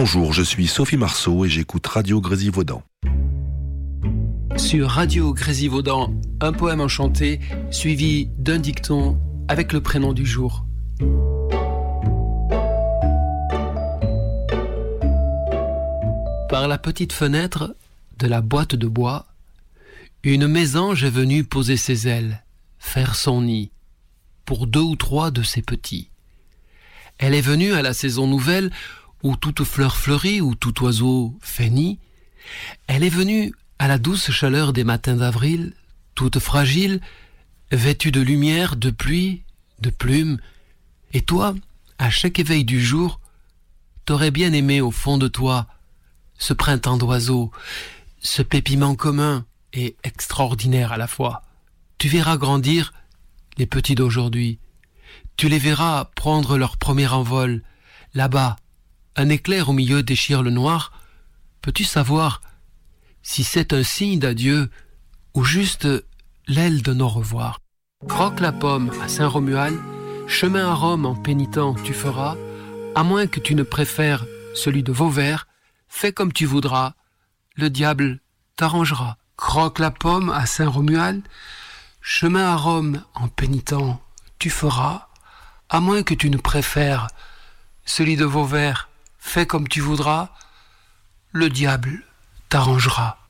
Bonjour, je suis Sophie Marceau et j'écoute Radio Grésivaudan. Sur Radio Grésivaudan, un poème enchanté suivi d'un dicton avec le prénom du jour. Par la petite fenêtre de la boîte de bois, une mésange est venue poser ses ailes, faire son nid, pour 2 ou 3 de ses petits. Elle est venue à la saison nouvelle, où toute fleur fleurit, où tout oiseau fait nid. Elle est venue à la douce chaleur des matins d'avril, toute fragile, vêtue de lumière, de pluie, de plumes. Et toi, à chaque éveil du jour, t'aurais bien aimé au fond de toi ce printemps d'oiseaux, ce pépiment commun et extraordinaire à la fois. Tu verras grandir les petits d'aujourd'hui. Tu les verras prendre leur premier envol. Là-bas, un éclair au milieu déchire le noir. Peux-tu savoir si c'est un signe d'adieu ou juste l'aile d'un au revoir? Croque la pomme à Saint-Romuald, chemin à Rome en pénitent tu feras, à moins que tu ne préfères celui de Vauvert, fais comme tu voudras, le diable t'arrangera. Croque la pomme à Saint-Romuald, chemin à Rome en pénitent tu feras, à moins que tu ne préfères celui de Vauvert, fais comme tu voudras, le diable t'arrangera.